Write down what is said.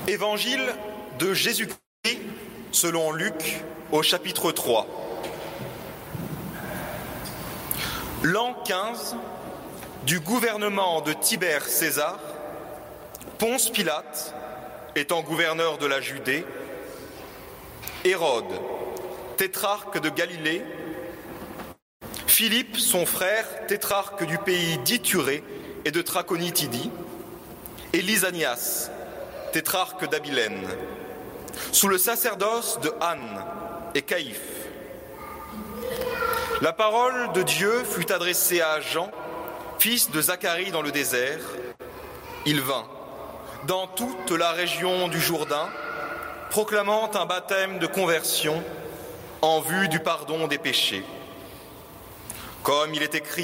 Évangile de Jésus-Christ selon Luc au chapitre 3. L'an 15 du gouvernement de Tibère César, Ponce Pilate étant gouverneur de la Judée, Hérode, tétrarque de Galilée, Philippe, son frère, tétrarque du pays d'Ithurée et de Traconitidie, et Lysanias, tétrarque d'Abilène, sous le sacerdoce de Anne et Caïphe. La parole de Dieu fut adressée à Jean, fils de Zacharie dans le désert. Il vint dans toute la région du Jourdain, proclamant un baptême de conversion en vue du pardon des péchés. Comme il est écrit